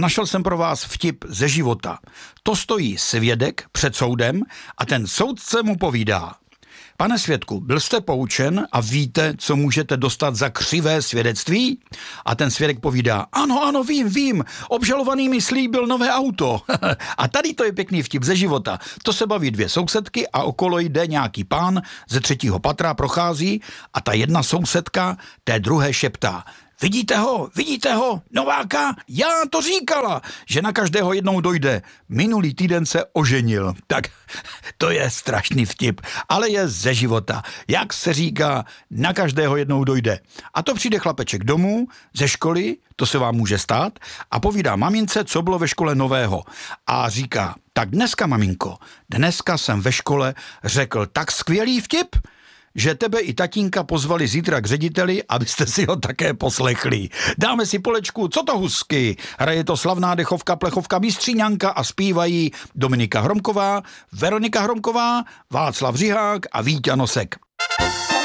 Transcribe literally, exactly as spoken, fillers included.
našel jsem pro vás vtip ze života. To stojí svědek před soudem a ten soudce mu povídá: Pane svědku, byl jste poučen a víte, co můžete dostat za křivé svědectví? A ten svědek povídá: Ano, ano, vím, vím, obžalovaný mi slíbil nové auto. A tady to je pěkný vtip ze života. To se baví dvě sousedky a okolo jde nějaký pán ze třetího patra, prochází a ta jedna sousedka té druhé šeptá: Vidíte ho, vidíte ho, nováka? Já to říkala, že na každého jednou dojde. Minulý týden se oženil. Tak to je strašný vtip, ale je ze života. Jak se říká, na každého jednou dojde. A to přijde chlapeček domů, ze školy, to se vám může stát, a povídá mamince, co bylo ve škole nového. A říká: Tak dneska, maminko, dneska jsem ve škole řekl tak skvělý vtip, že tebe i tatínka pozvali zítra k řediteli, abyste si ho také poslechli. Dáme si polečku Co to husky? Hraje to slavná dechovka plechovka Mistříňanka a zpívají Dominika Hromková, Veronika Hromková, Václav Řihák a Víťa Nosek.